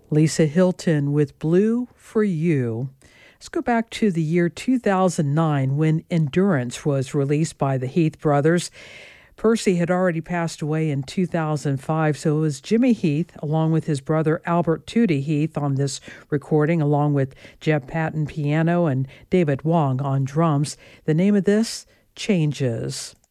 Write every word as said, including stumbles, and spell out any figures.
Lisa Hilton with Blue for You. Let's go back to the year two thousand nine when Endurance was released by the Heath brothers. Percy had already passed away in two thousand five, so it was Jimmy Heath along with his brother Albert Tootie Heath on this recording, along with Jeb Patton piano and David Wong on drums. The name of this, Changes.